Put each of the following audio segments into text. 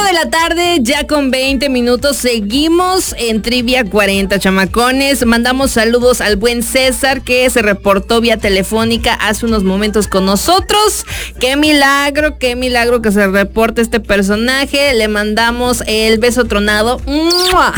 de la tarde, ya con 20 minutos, seguimos en Trivia 40, chamacones. Mandamos saludos al buen César, que se reportó vía telefónica hace unos momentos con nosotros. Qué milagro que se reporte este personaje. Le mandamos el beso tronado. ¡Mua!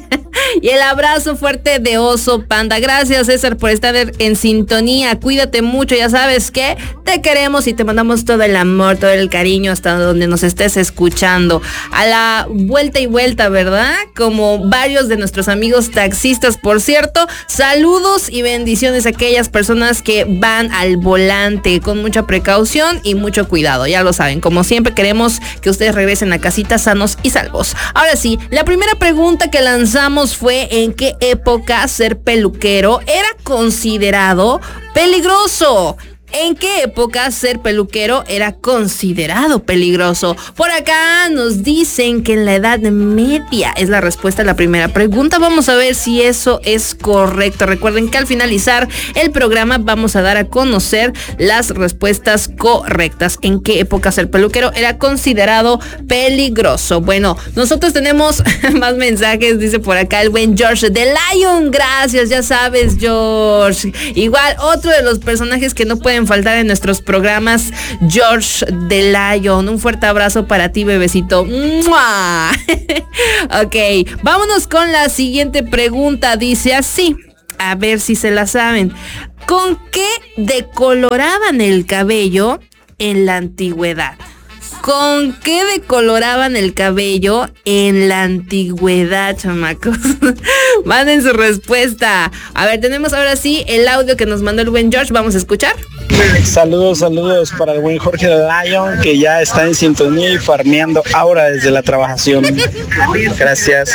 Y el abrazo fuerte de Oso Panda. Gracias, César, por estar en sintonía. Cuídate mucho, ya sabes que te queremos y te mandamos todo el amor, todo el cariño hasta donde nos estés escuchando. A la vuelta y vuelta, ¿verdad? Como varios de nuestros amigos taxistas, por cierto. Saludos y bendiciones a aquellas personas que van al volante con mucha precaución y mucho cuidado. Ya lo saben, como siempre queremos que ustedes regresen a casita sanos y salvos. Ahora sí, la primera pregunta que lanzamos fue: ¿en qué época ser peluquero era considerado peligroso? ¿En qué época ser peluquero era considerado peligroso? Por acá nos dicen que en la Edad Media es la respuesta a la primera pregunta. Vamos a ver si eso es correcto. Recuerden que al finalizar el programa vamos a dar a conocer las respuestas correctas. ¿En qué época ser peluquero era considerado peligroso? Bueno, nosotros tenemos más mensajes. Dice por acá el buen George the Lion. Gracias, ya sabes, George. Igual, otro de los personajes que no pueden faltar en nuestros programas, George the Lion. Un fuerte abrazo para ti, bebecito. ¡Mua! Ok, vámonos con la siguiente pregunta. Dice así, a ver si se la saben. ¿Con qué decoloraban el cabello en la antigüedad? ¿Con qué decoloraban el cabello en la antigüedad, chamacos? Manden su respuesta. A ver, tenemos ahora sí el audio que nos mandó el buen George. Vamos a escuchar. Saludos para el buen Jorge the Lion, que ya está en sintonía y farmeando ahora desde la trabajación. Gracias.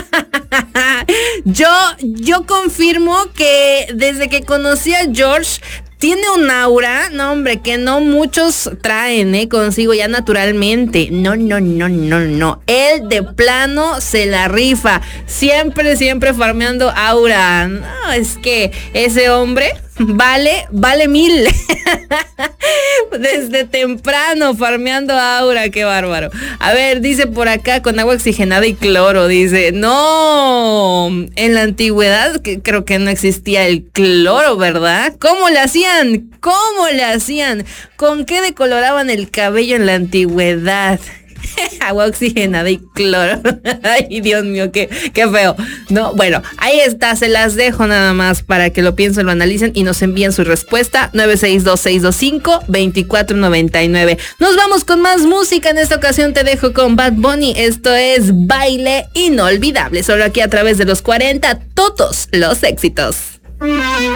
Yo confirmo que desde que conocí a George, tiene un aura, no hombre, que no muchos traen, consigo ya naturalmente. No. Él de plano se la rifa. Siempre farmeando aura. No, es que ese hombre vale 1000. Desde temprano farmeando aura, qué bárbaro. A ver, dice por acá, con agua oxigenada y cloro, dice. No, en la antigüedad creo que no existía el cloro, ¿verdad? ¿Cómo le hacían? ¿Con qué decoloraban el cabello en la antigüedad? Agua oxigenada y cloro. Ay, Dios mío, qué feo. No, bueno, ahí está, se las dejo nada más para que lo piensen, lo analicen y nos envíen su respuesta. 962-625-2499. Nos vamos con más música. En esta ocasión te dejo con Bad Bunny. Esto es Baile Inolvidable, solo aquí a través de los 40, todos los éxitos.